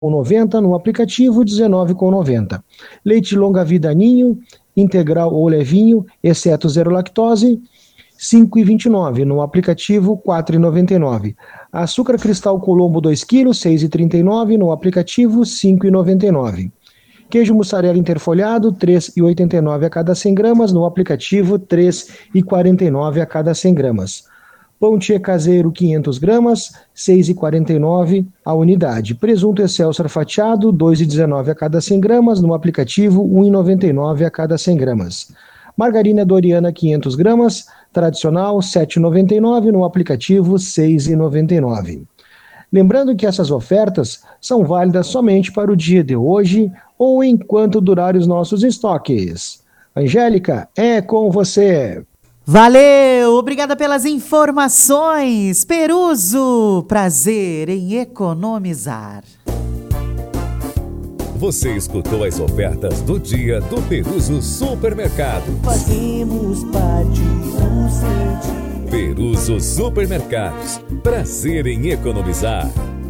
90, no aplicativo 19,90. Leite longa-vida Ninho, integral ou levinho, exceto zero lactose, 5,29, no aplicativo 4,99. Açúcar cristal Colombo 2 kg, 6,39, no aplicativo 5,99. Queijo mussarela interfolhado, 3,89 a cada 100 gramas, no aplicativo 3,49 a cada 100 gramas. Pão tchê caseiro 500 gramas, 6,49 a unidade. Presunto Excelsior fatiado, 2,19 a cada 100 gramas, no aplicativo 1,99 a cada 100 gramas. Margarina Doriana 500 gramas, tradicional 7,99, no aplicativo 6,99. Lembrando que essas ofertas são válidas somente para o dia de hoje ou enquanto durarem os nossos estoques. Angélica, é com você. Valeu, obrigada pelas informações. Peruso, prazer em economizar. Você escutou as ofertas do dia do Peruso Supermercado. Fazemos parte do seu dia. Peruso Supermercados, prazer em economizar.